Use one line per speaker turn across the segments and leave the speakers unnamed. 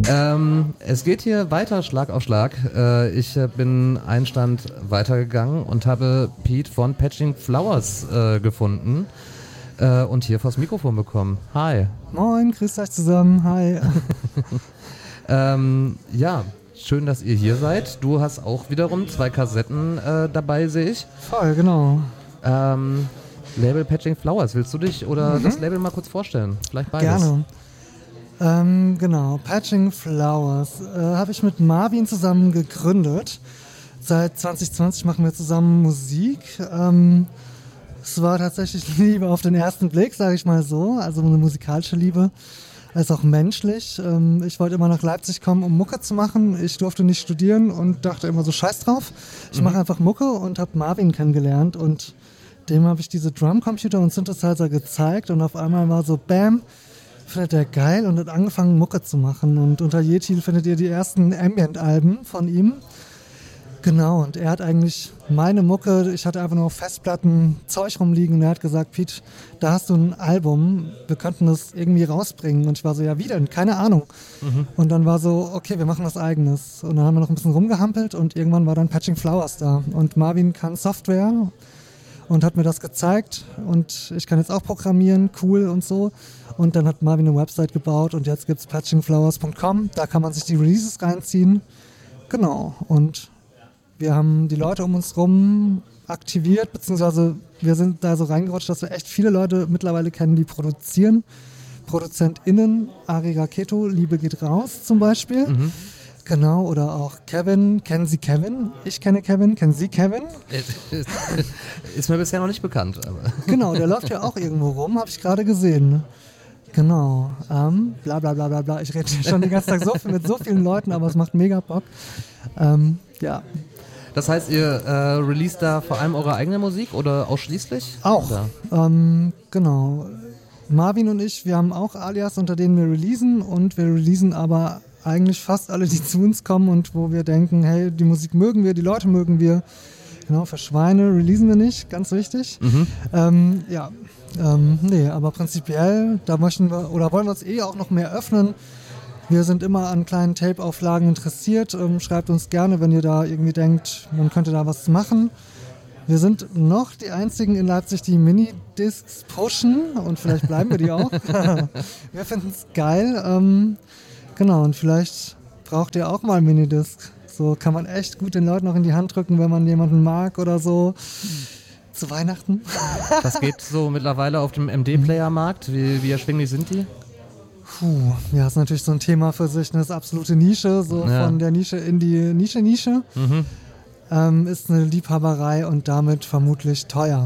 Es geht hier weiter, Schlag auf Schlag. Ich bin einen Stand weitergegangen und habe Pete von Patching Flowers gefunden und hier vors Mikrofon bekommen. Hi.
Moin, grüßt euch zusammen. Hi.
Ja, schön, dass ihr hier seid. Du hast auch wiederum 2 Kassetten dabei, sehe ich.
Voll, genau.
Label Patching Flowers. Willst du dich oder das Label mal kurz vorstellen? Vielleicht beides.
Gerne. Genau, Patching Flowers habe ich mit Marvin zusammen gegründet. Seit 2020 machen wir zusammen Musik. Es war tatsächlich Liebe auf den ersten Blick, sage ich mal so. Also eine musikalische Liebe, als auch menschlich. Ich wollte immer nach Leipzig kommen, um Mucke zu machen. Ich durfte nicht studieren und dachte immer so, scheiß drauf. Ich mache einfach Mucke und habe Marvin kennengelernt. Und dem habe ich diese Drumcomputer und Synthesizer gezeigt. Und auf einmal war so, bam, findet er geil und hat angefangen Mucke zu machen. Und unter Yeti findet ihr die ersten Ambient-Alben von ihm. Genau, und er hat eigentlich meine Mucke, ich hatte einfach nur auf Festplatten Zeug rumliegen und er hat gesagt, Pete, da hast du ein Album, wir könnten das irgendwie rausbringen. Und ich war so, ja wie denn? Keine Ahnung. Und dann war so, okay, wir machen was Eigenes. Und dann haben wir noch ein bisschen rumgehampelt und irgendwann war dann Patching Flowers da. Und Marvin kann Software und hat mir das gezeigt und ich kann jetzt auch programmieren, cool und so. Und dann hat Marvin eine Website gebaut und jetzt gibt es patchingflowers.com, da kann man sich die Releases reinziehen. Genau, und wir haben die Leute um uns rum aktiviert, beziehungsweise wir sind da so reingerutscht, dass wir echt viele Leute mittlerweile kennen, die produzieren. ProduzentInnen, Ari Raketo, Liebe geht raus zum Beispiel. Genau, oder auch Kevin. Kennen Sie Kevin? Ich kenne Kevin. Kennen Sie Kevin?
Ist mir bisher noch nicht bekannt. Aber.
Genau, der läuft ja auch irgendwo rum, habe ich gerade gesehen. Genau, bla bla bla bla bla. Ich rede schon den ganzen Tag mit so vielen Leuten, aber es macht mega Bock. Ja.
Das heißt, ihr released da vor allem eure eigene Musik oder ausschließlich?
Auch, genau. Marvin und ich, wir haben auch Alias, unter denen wir releasen und wir releasen aber eigentlich fast alle, die zu uns kommen und wo wir denken, hey, die Musik mögen wir, die Leute mögen wir. Genau, für Schweine releasen wir nicht, ganz wichtig. Nee, aber prinzipiell, da möchten wir oder wollen wir uns auch noch mehr öffnen. Wir sind immer an kleinen Tape-Auflagen interessiert. Schreibt uns gerne, wenn ihr da irgendwie denkt, man könnte da was machen. Wir sind noch die einzigen in Leipzig, die Minidiscs pushen und vielleicht bleiben wir die auch. Wir finden es geil. Genau, und vielleicht braucht ihr auch mal einen Minidisc. So kann man echt gut den Leuten auch in die Hand drücken, wenn man jemanden mag oder so. Zu Weihnachten.
Das geht so mittlerweile auf dem MD-Player-Markt. Wie erschwinglich sind die?
Ja, ist natürlich so ein Thema für sich. Das ist absolute Nische, so von der Nische in die Nische. Ist eine Liebhaberei und damit vermutlich teuer.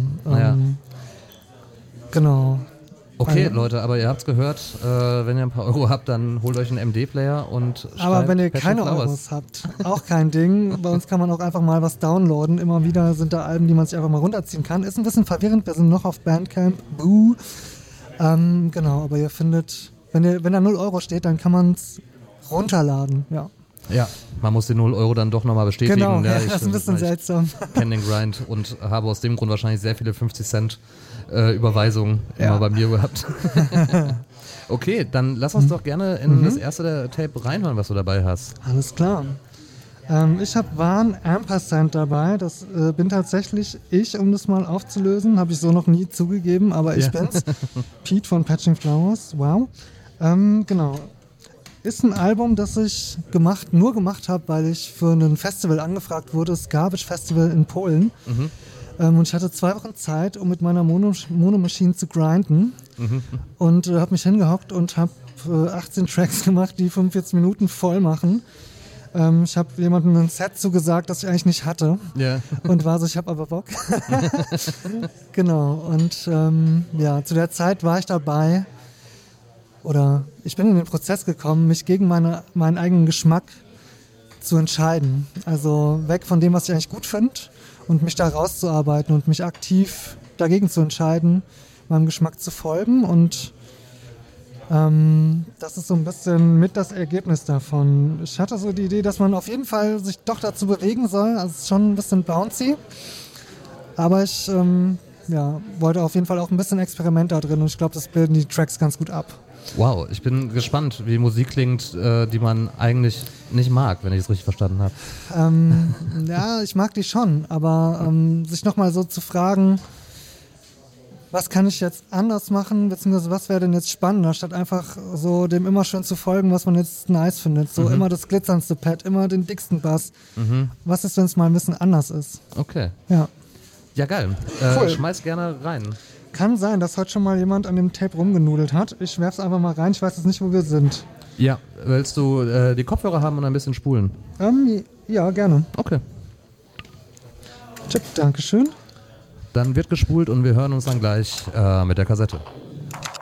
Genau.
Okay, Leute, aber ihr habt's gehört, wenn ihr ein paar Euro habt, dann holt euch einen MD-Player und schreibt.
Aber wenn ihr
Patching
keine
Flowers.
Euros habt, auch kein Ding. Bei uns kann man auch einfach mal was downloaden. Immer wieder sind da Alben, die man sich einfach mal runterziehen kann. Ist ein bisschen verwirrend, wir sind noch auf Bandcamp. Boo. Genau, aber ihr findet, wenn da 0 Euro steht, dann kann man es runterladen, ja.
Ja, man muss die 0 Euro dann doch nochmal bestätigen.
Genau,
ja,
das ist ein bisschen seltsam.
Ich kenne den Grind und habe aus dem Grund wahrscheinlich sehr viele 50 Cent Überweisungen immer bei mir gehabt. Okay, dann lass uns doch gerne in das erste Tape reinhören, was du dabei hast.
Alles klar. Ich war ein Ampersand dabei. Das bin tatsächlich ich, um das mal aufzulösen. Habe ich so noch nie zugegeben, aber ich bin's. Pete von Patching Flowers. Wow. Genau. Ist ein Album, das ich nur gemacht habe, weil ich für ein Festival angefragt wurde, das Garbage Festival in Polen. Und ich hatte 2 Wochen Zeit, um mit meiner Monomaschine zu grinden. Und habe mich hingehockt und habe 18 Tracks gemacht, die 45 Minuten voll machen. Ich habe jemandem ein Set zugesagt, das ich eigentlich nicht hatte. Und war so, ich habe aber Bock. Genau. Und zu der Zeit war ich dabei, oder ich bin in den Prozess gekommen, mich gegen meinen eigenen Geschmack zu entscheiden. Also weg von dem, was ich eigentlich gut finde und mich da rauszuarbeiten und mich aktiv dagegen zu entscheiden, meinem Geschmack zu folgen. Und das ist so ein bisschen mit das Ergebnis davon. Ich hatte so die Idee, dass man auf jeden Fall sich doch dazu bewegen soll. Also es ist schon ein bisschen bouncy. Aber ich wollte auf jeden Fall auch ein bisschen Experiment da drin und ich glaube, das bilden die Tracks ganz gut ab.
Wow, ich bin gespannt, wie Musik klingt, die man eigentlich nicht mag, wenn ich es richtig verstanden habe.
Ja, ich mag die schon, aber sich nochmal so zu fragen, was kann ich jetzt anders machen, beziehungsweise was wäre denn jetzt spannender, statt einfach so dem immer schön zu folgen, was man jetzt nice findet. So immer das glitzerndste Pad, immer den dicksten Bass. Was ist, wenn es mal ein bisschen anders ist?
Okay.
Ja.
Ja, geil.
Cool.
Schmeiß gerne rein.
Kann sein, dass heute schon mal jemand an dem Tape rumgenudelt hat. Ich werf's einfach mal rein, ich weiß jetzt nicht, wo wir sind.
Ja, willst du die Kopfhörer haben und ein bisschen spulen?
Ja, gerne.
Okay.
Check, Dankeschön.
Dann wird gespult und wir hören uns dann gleich mit der Kassette.